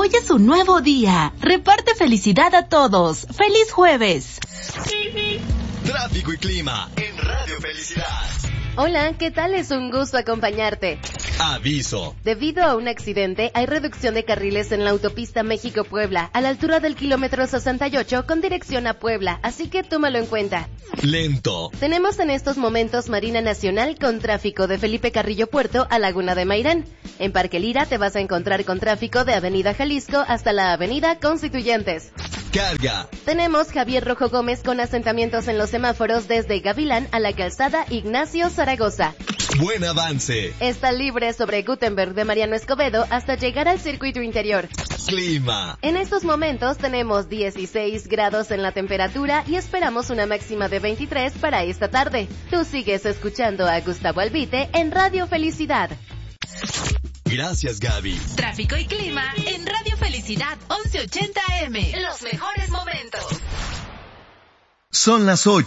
Hoy es un nuevo día. Reparte felicidad a todos. ¡Feliz jueves! Tráfico y clima en Radio Felicidad. Hola, ¿qué tal? Es un gusto acompañarte. Aviso. Debido a un accidente, hay reducción de carriles en la autopista México-Puebla, a la altura del kilómetro 68 con dirección a Puebla, así que tómalo en cuenta. Lento. Tenemos en estos momentos Marina Nacional con tráfico de Felipe Carrillo Puerto a Laguna de Mairán. En Parque Lira te vas a encontrar con tráfico de Avenida Jalisco hasta la Avenida Constituyentes. Carga. Tenemos Javier Rojo Gómez con asentamientos en los semáforos desde Gavilán a la calzada Ignacio Zaragoza. Buen avance. Está libre sobre Gutenberg de Mariano Escobedo hasta llegar al circuito interior. Clima. En estos momentos tenemos 16 grados en la temperatura y esperamos una máxima de 23 para esta tarde. Tú sigues escuchando a Gustavo Albite en Radio Felicidad. Gracias, Gaby. Tráfico y clima en Radio Felicidad 1180 AM. Los mejores momentos. Son las 8.